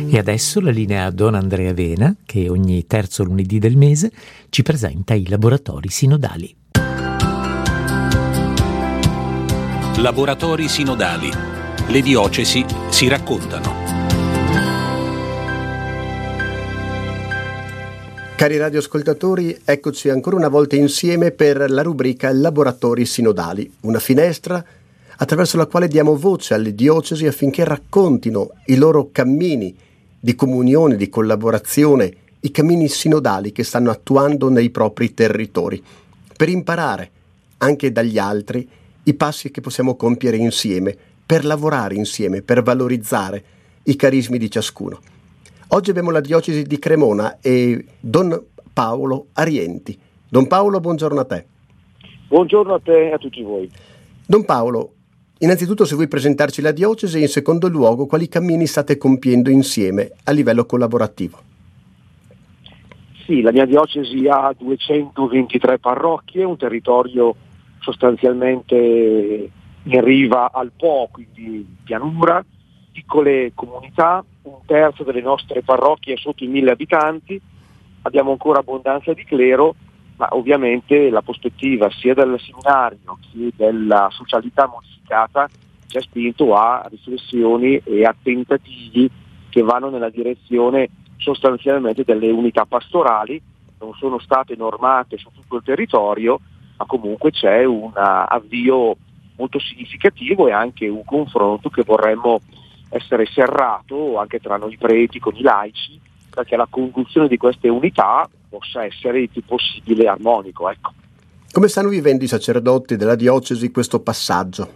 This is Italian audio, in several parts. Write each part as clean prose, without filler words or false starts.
E adesso la linea a Don Andrea Vena, che ogni terzo lunedì del mese ci presenta i laboratori sinodali. Laboratori sinodali. Le diocesi si raccontano. Cari radioascoltatori, eccoci ancora una volta insieme per la rubrica Laboratori sinodali, una finestra attraverso la quale diamo voce alle diocesi affinché raccontino i loro cammini di comunione, di collaborazione, i cammini sinodali che stanno attuando nei propri territori, per imparare anche dagli altri i passi che possiamo compiere insieme, per lavorare insieme, per valorizzare i carismi di ciascuno. Oggi abbiamo la diocesi di Cremona e Don Paolo Arienti. Don Paolo, buongiorno a te. Buongiorno a te e a tutti voi. Don Paolo, innanzitutto se vuoi presentarci la diocesi e in secondo luogo quali cammini state compiendo insieme a livello collaborativo. Sì, la mia diocesi ha 223 parrocchie, un territorio sostanzialmente in riva al Po, quindi pianura, piccole comunità, un terzo delle nostre parrocchie è sotto i 1000 abitanti, abbiamo ancora abbondanza di clero, ma ovviamente la prospettiva sia del seminario che della socialità modificata ci ha spinto a riflessioni e a tentativi che vanno nella direzione sostanzialmente delle unità pastorali, non sono state normate su tutto il territorio, ma comunque c'è un avvio molto significativo e anche un confronto che vorremmo essere serrato anche tra noi preti con i laici, perché la conduzione di queste unità possa essere il più possibile armonico. Ecco. Come stanno vivendo i sacerdoti della diocesi questo passaggio?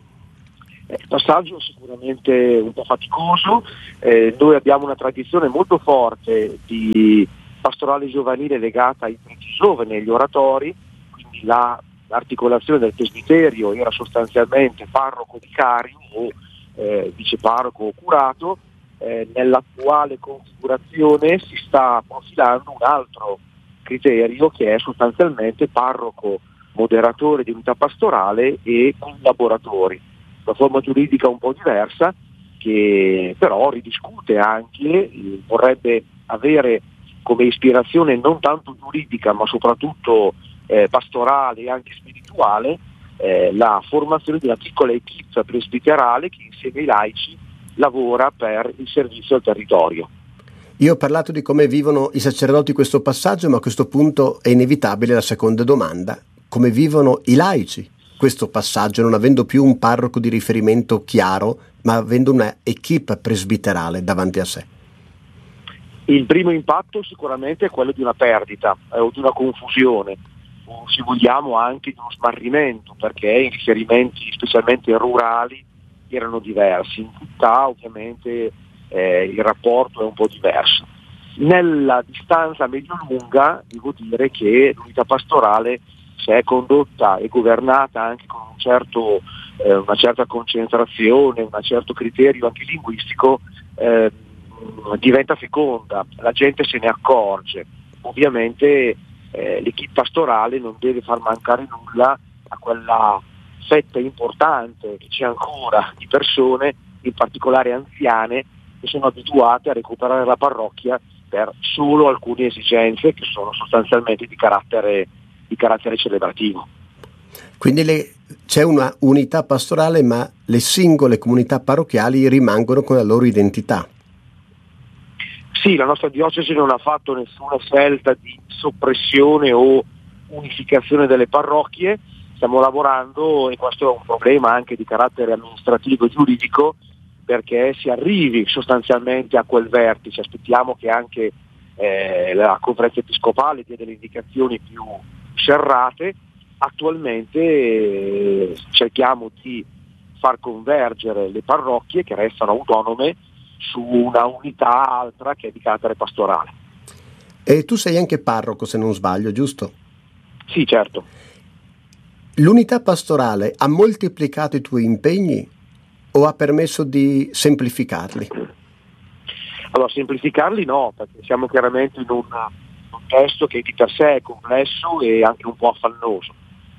Il passaggio è sicuramente un po' faticoso, noi abbiamo una tradizione molto forte di pastorale giovanile legata ai preti giovani, agli oratori, quindi l'articolazione del presbiterio era sostanzialmente parroco vicario o viceparroco o curato. Nell'attuale configurazione si sta profilando un altro criterio che è sostanzialmente parroco moderatore di unità pastorale e collaboratori, una forma giuridica un po' diversa che però ridiscute anche, vorrebbe avere come ispirazione non tanto giuridica ma soprattutto pastorale e anche spirituale la formazione di una piccola equipe presbiterale che insieme ai laici lavora per il servizio al territorio. Io ho parlato di come vivono i sacerdoti questo passaggio, ma a questo punto è inevitabile la seconda domanda: come vivono i laici questo passaggio, non avendo più un parroco di riferimento chiaro, ma avendo una equipe presbiterale davanti a sé? Il primo impatto sicuramente è quello di una perdita o di una confusione, o se vogliamo anche di uno smarrimento, perché i riferimenti specialmente rurali erano diversi, in città ovviamente il rapporto è un po' diverso. Nella distanza medio-lunga devo dire che l'unità pastorale si è condotta e governata anche con una certa concentrazione, un certo criterio anche linguistico, diventa feconda, la gente se ne accorge. Ovviamente l'equipe pastorale non deve far mancare nulla a quella fetta importante che c'è ancora di persone, in particolare anziane, che sono abituate a recuperare la parrocchia per solo alcune esigenze che sono sostanzialmente di carattere celebrativo. Quindi c'è una unità pastorale, ma le singole comunità parrocchiali rimangono con la loro identità. Sì, la nostra diocesi non ha fatto nessuna scelta di soppressione o unificazione delle parrocchie. Stiamo lavorando, e questo è un problema anche di carattere amministrativo e giuridico, perché si arrivi sostanzialmente a quel vertice. Aspettiamo che anche la conferenza episcopale dia delle indicazioni più serrate. Attualmente cerchiamo di far convergere le parrocchie che restano autonome su una unità altra che è di carattere pastorale. E tu sei anche parroco, se non sbaglio, giusto? Sì, certo. L'unità pastorale ha moltiplicato i tuoi impegni o ha permesso di semplificarli? Allora, semplificarli no, perché siamo chiaramente in un testo che di per sé è complesso e anche un po' affannoso.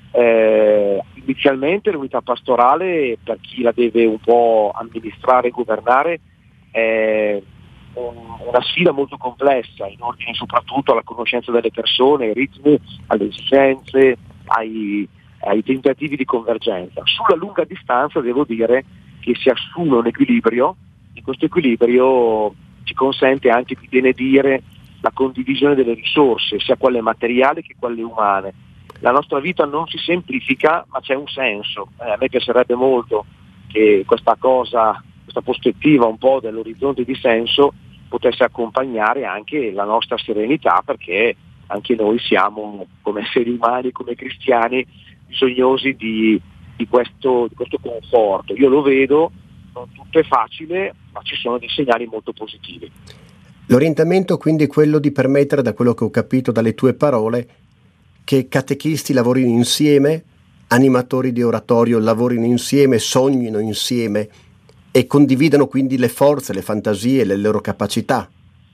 Inizialmente l'unità pastorale, per chi la deve un po' amministrare e governare, è una sfida molto complessa in ordine soprattutto alla conoscenza delle persone, ai ritmi, alle esigenze, ai tentativi di convergenza. Sulla lunga distanza devo dire che si assume un equilibrio, e questo equilibrio ci consente anche di benedire la condivisione delle risorse, sia quelle materiali che quelle umane. La nostra vita non si semplifica, ma c'è un senso. A me piacerebbe molto che questa prospettiva un po' dell'orizzonte di senso potesse accompagnare anche la nostra serenità, perché anche noi siamo, come esseri umani, come cristiani, bisognosi di questo conforto. Io lo vedo, non tutto è facile, ma ci sono dei segnali molto positivi. L'orientamento quindi è quello di permettere, da quello che ho capito dalle tue parole, che catechisti lavorino insieme, animatori di oratorio lavorino insieme, sognino insieme e condividano quindi le forze, le fantasie, le loro capacità.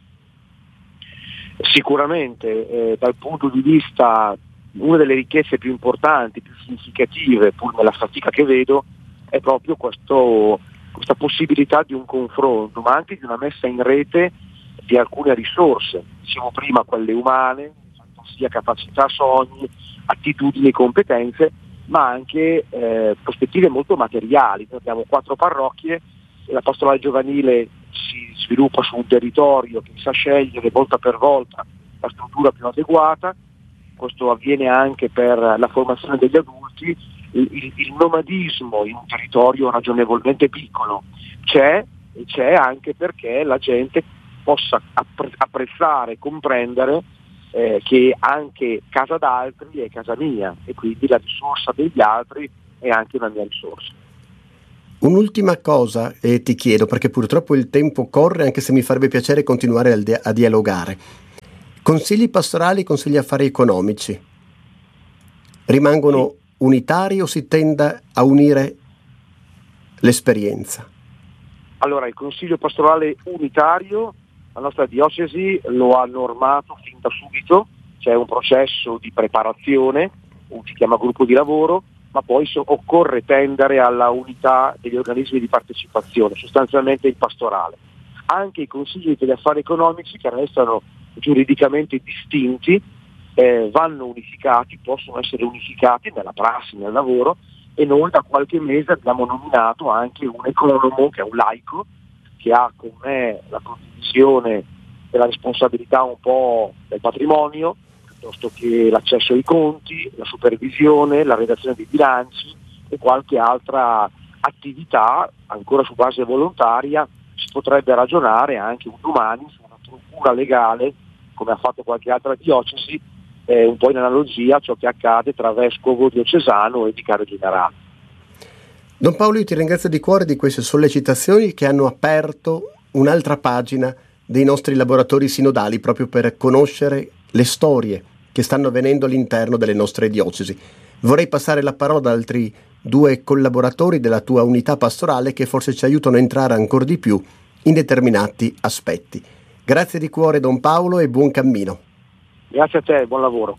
Sicuramente, dal punto di vista, una delle ricchezze più importanti, più significative, pur nella fatica che vedo, è proprio questa possibilità di un confronto, ma anche di una messa in rete di alcune risorse. Dicevo prima quelle umane, fantasia, capacità, sogni, attitudini e competenze, ma anche prospettive molto materiali. Noi abbiamo 4 parrocchie e la pastorale giovanile si sviluppa su un territorio che sa scegliere volta per volta la struttura più adeguata. Questo avviene anche per la formazione degli adulti. Il nomadismo in un territorio ragionevolmente piccolo c'è anche perché la gente possa apprezzare e comprendere che anche casa d'altri è casa mia, e quindi la risorsa degli altri è anche una mia risorsa. Un'ultima cosa ti chiedo, perché purtroppo il tempo corre, anche se mi farebbe piacere continuare a dialogare. Consigli pastorali, consigli affari economici rimangono unitari o si tende a unire l'esperienza? Allora, il consiglio pastorale unitario, la nostra diocesi lo ha normato fin da subito. C'è un processo di preparazione, si chiama gruppo di lavoro, ma poi occorre tendere alla unità degli organismi di partecipazione, sostanzialmente il pastorale. Anche i consigli degli affari economici, che restano giuridicamente distinti, vanno unificati, possono essere unificati nella prassi, nel lavoro, e noi da qualche mese abbiamo nominato anche un economo, che è un laico, che ha con me la condivisione della responsabilità un po' del patrimonio, piuttosto che l'accesso ai conti, la supervisione, la redazione dei bilanci e qualche altra attività, ancora su base volontaria. Si potrebbe ragionare anche un domani su una struttura legale, come ha fatto qualche altra diocesi, un po' in analogia a ciò che accade tra vescovo diocesano e vicario generale. Don Paolo, io ti ringrazio di cuore di queste sollecitazioni che hanno aperto un'altra pagina dei nostri laboratori sinodali, proprio per conoscere le storie che stanno avvenendo all'interno delle nostre diocesi. Vorrei passare la parola ad altri 2 collaboratori della tua unità pastorale che forse ci aiutano a entrare ancora di più in determinati aspetti. Grazie di cuore Don Paolo e buon cammino. Grazie a te, buon lavoro.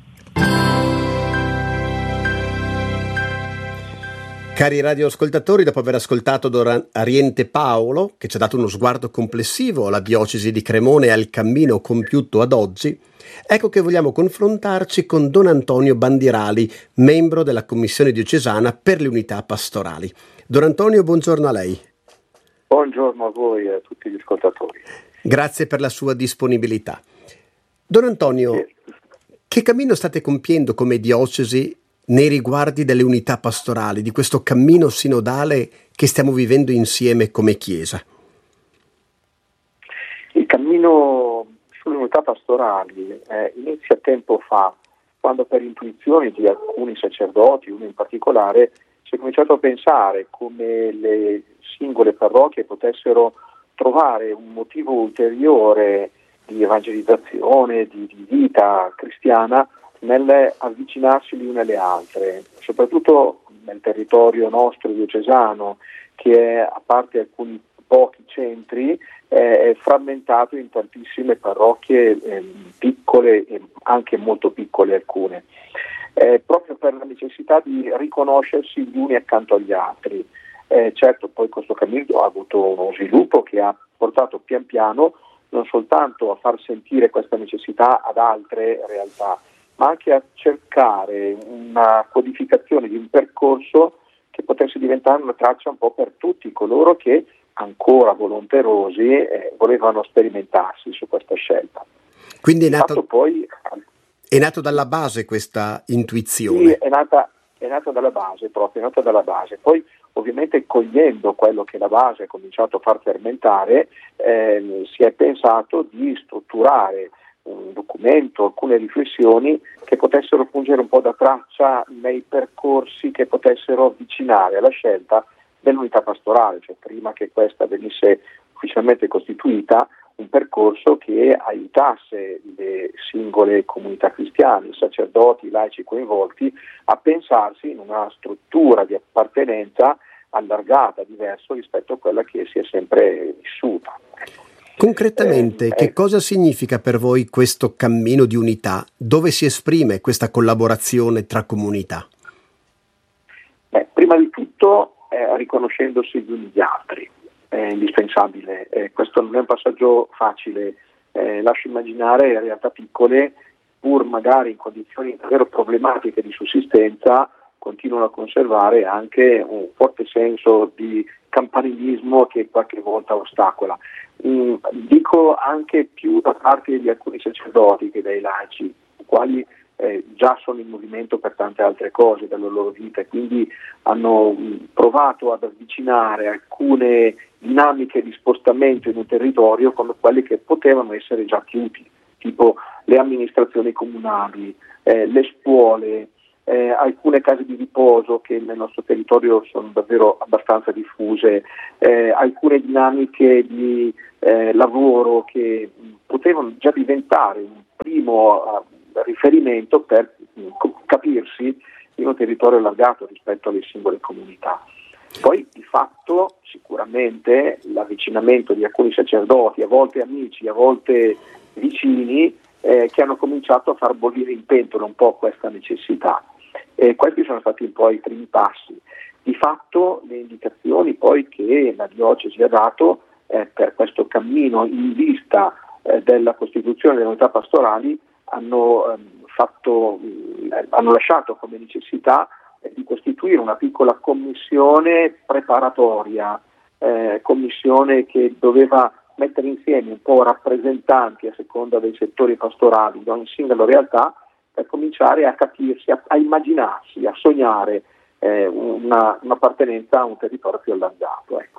Cari radioascoltatori, dopo aver ascoltato Don Ariente Paolo, che ci ha dato uno sguardo complessivo alla diocesi di Cremona e al cammino compiuto ad oggi, ecco che vogliamo confrontarci con Don Antonio Bandirali, membro della Commissione diocesana per le unità pastorali. Don Antonio, buongiorno a lei. Buongiorno a voi e a tutti gli ascoltatori. Grazie per la sua disponibilità. Don Antonio, che cammino state compiendo come diocesi nei riguardi delle unità pastorali, di questo cammino sinodale che stiamo vivendo insieme come Chiesa? Il cammino sulle unità pastorali inizia tempo fa, quando per intuizioni di alcuni sacerdoti, uno in particolare, si è cominciato a pensare come le singole parrocchie potessero trovare un motivo ulteriore di evangelizzazione, di vita cristiana nell'avvicinarsi le une alle altre, soprattutto nel territorio nostro diocesano, che è, a parte alcuni pochi centri, è frammentato in tantissime parrocchie piccole e anche molto piccole alcune, proprio per la necessità di riconoscersi gli uni accanto agli altri. Certo, poi questo cammino ha avuto uno sviluppo che ha portato pian piano non soltanto a far sentire questa necessità ad altre realtà, ma anche a cercare una codificazione di un percorso che potesse diventare una traccia un po' per tutti coloro che ancora volonterosi volevano sperimentarsi su questa scelta. Quindi è nato dalla base questa intuizione. Sì, è nata dalla base, proprio, è nata dalla base. Poi ovviamente cogliendo quello che la base ha cominciato a far fermentare, si è pensato di strutturare un documento, alcune riflessioni che potessero fungere un po' da traccia nei percorsi che potessero avvicinare alla scelta dell'unità pastorale, cioè prima che questa venisse ufficialmente costituita, un percorso che aiutasse le singole comunità cristiane, i sacerdoti, i laici coinvolti a pensarsi in una struttura di appartenenza allargata, diverso rispetto a quella che si è sempre vissuta. Concretamente, che cosa significa per voi questo cammino di unità? Dove si esprime questa collaborazione tra comunità? Prima di tutto riconoscendosi gli uni gli altri, è indispensabile. Questo non è un passaggio facile, lascio immaginare realtà piccole, pur magari in condizioni davvero problematiche di sussistenza, continuano a conservare anche un forte senso di campanilismo che qualche volta ostacola. Dico anche più da parte di alcuni sacerdoti che dai laici, i quali già sono in movimento per tante altre cose della loro vita e quindi hanno provato ad avvicinare alcune dinamiche di spostamento in un territorio come quelle che potevano essere già chiusi, tipo le amministrazioni comunali, le scuole, alcune case di riposo che nel nostro territorio sono davvero abbastanza diffuse, alcune dinamiche di lavoro che potevano già diventare un primo riferimento per capirsi in un territorio allargato rispetto alle singole comunità. Poi di fatto sicuramente l'avvicinamento di alcuni sacerdoti, a volte amici, a volte vicini, che hanno cominciato a far bollire in pentola un po' questa necessità. Questi sono stati un po' i primi passi. Di fatto le indicazioni poi che la diocesi ha dato per questo cammino in vista della costituzione delle unità pastorali hanno lasciato come necessità di costituire una piccola commissione preparatoria, commissione che doveva mettere insieme un po' rappresentanti a seconda dei settori pastorali di ogni singola realtà per cominciare a capirsi, a immaginarsi, a sognare un'appartenenza a un territorio più allargato. Ecco.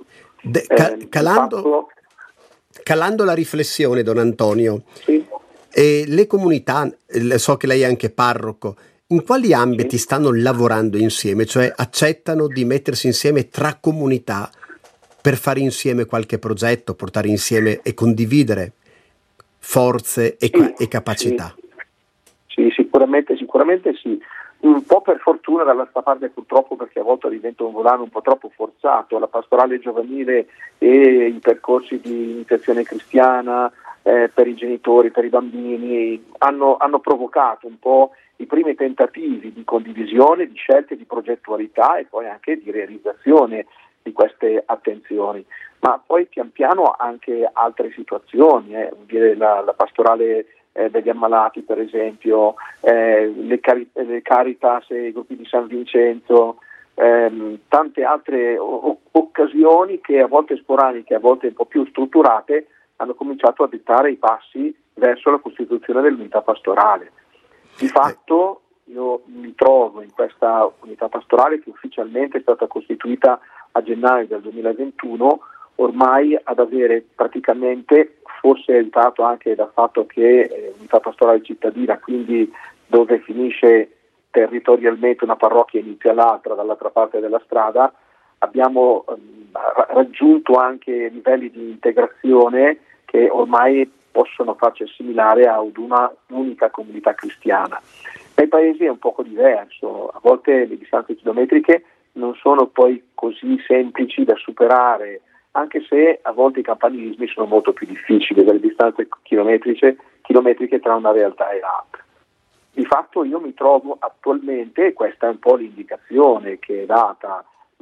Calando la riflessione, Don Antonio, sì? Le comunità, so che lei è anche parroco, in quali ambiti stanno lavorando insieme? Cioè accettano di mettersi insieme tra comunità per fare insieme qualche progetto, portare insieme e condividere forze e capacità? Sì, sicuramente sì. Un po' per fortuna, dall'altra parte purtroppo, perché a volte diventa un volano un po' troppo forzato. La pastorale giovanile e i percorsi di iniziazione cristiana per i genitori, per i bambini, hanno provocato un po' i primi tentativi di condivisione, di scelte, di progettualità e poi anche di realizzazione di queste attenzioni. Ma poi pian piano anche altre situazioni, la pastorale degli ammalati per esempio, le Caritas e i gruppi di San Vincenzo, tante altre occasioni che a volte sporadiche, a volte un po' più strutturate, hanno cominciato a dettare i passi verso la costituzione dell'unità pastorale. Di fatto io mi trovo in questa unità pastorale che ufficialmente è stata costituita a gennaio del 2021, ormai ad avere praticamente, forse aiutato anche dal fatto che è unità pastorale cittadina, quindi dove finisce territorialmente una parrocchia inizia l'altra, dall'altra parte della strada, abbiamo raggiunto anche livelli di integrazione che ormai possono farci assimilare ad una unica comunità cristiana. Nei paesi è un poco diverso, a volte le distanze chilometriche non sono poi così semplici da superare, anche se a volte i campanilismi sono molto più difficili delle distanze chilometriche tra una realtà e l'altra. Di fatto io mi trovo attualmente, e questa è un po' l'indicazione che è data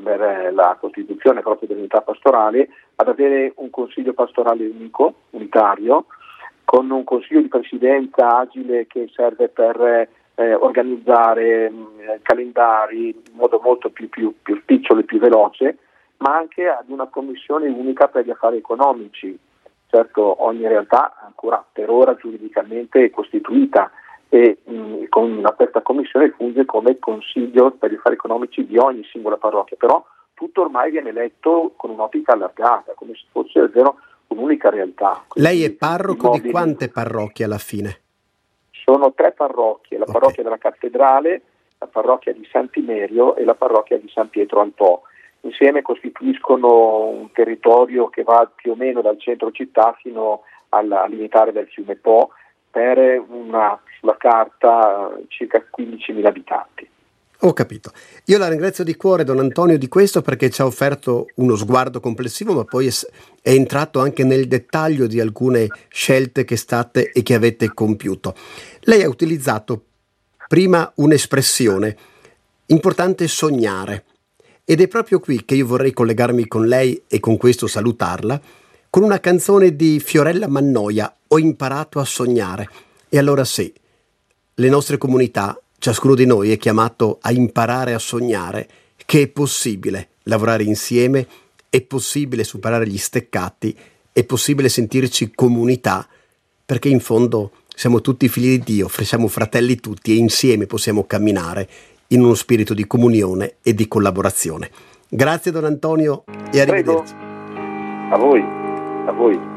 per la costituzione proprio dell'unità pastorale, ad avere un consiglio pastorale unico, unitario, con un consiglio di presidenza agile che serve per organizzare calendari in modo molto più spicciolo e più veloce, ma anche ad una commissione unica per gli affari economici. Certo, ogni realtà ancora per ora giuridicamente è costituita e con questa commissione funge come consiglio per gli affari economici di ogni singola parrocchia, però tutto ormai viene letto con un'ottica allargata, come se fosse davvero un'unica realtà. Lei è parroco di quante parrocchie alla fine? Sono 3 parrocchie, la parrocchia della Cattedrale, la parrocchia di Sant'Imerio e la parrocchia di San Pietro al Po. Insieme costituiscono un territorio che va più o meno dal centro città fino al limitare del fiume Po, per sulla carta circa 15.000 abitanti. Ho capito. Io la ringrazio di cuore, Don Antonio, di questo, perché ci ha offerto uno sguardo complessivo, ma poi è entrato anche nel dettaglio di alcune scelte che state e che avete compiuto. Lei ha utilizzato prima un'espressione importante: sognare. Ed è proprio qui che io vorrei collegarmi con lei e con questo salutarla, con una canzone di Fiorella Mannoia, Ho imparato a sognare. E allora sì, le nostre comunità, ciascuno di noi è chiamato a imparare a sognare che è possibile lavorare insieme, è possibile superare gli steccati, è possibile sentirci comunità, perché in fondo siamo tutti figli di Dio, siamo fratelli tutti e insieme possiamo camminare in uno spirito di comunione e di collaborazione. Grazie Don Antonio e arrivederci. Prego. A voi.